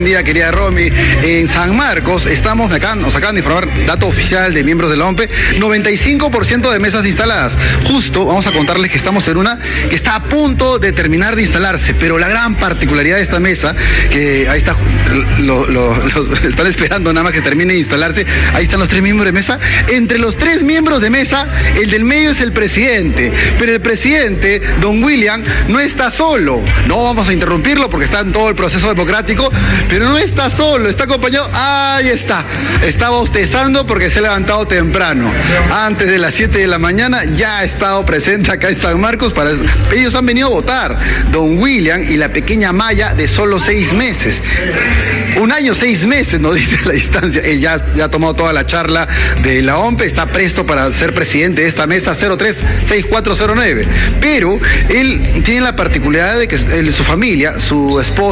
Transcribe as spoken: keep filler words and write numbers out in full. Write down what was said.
Día, querida Romy, en San Marcos estamos, acá, nos acaban de informar, dato oficial de miembros de la O M P E, noventa y cinco por ciento de mesas instaladas. Justo vamos a contarles que estamos en una que está a punto de terminar de instalarse, pero la gran particularidad de esta mesa, que ahí está, lo, lo, lo, están esperando nada más que termine de instalarse, ahí están los tres miembros de mesa. Entre los tres miembros de mesa, el del medio es el presidente, pero el presidente, don William, no está solo. No vamos a interrumpirlo porque está en todo el proceso democrático, pero no está solo, está acompañado. Ahí está, está bostezando porque se ha levantado temprano. Antes de las siete de la mañana ya ha estado presente acá en San Marcos. Para... Ellos han venido a votar, don William y la pequeña Maya de solo seis meses. Un año, seis meses, nos dice la distancia. Él ya, ya ha tomado toda la charla de la O M P E, está presto para ser presidente de esta mesa cero tres seis cuatro cero nueve. Pero él tiene la particularidad de que él, su familia, su esposa,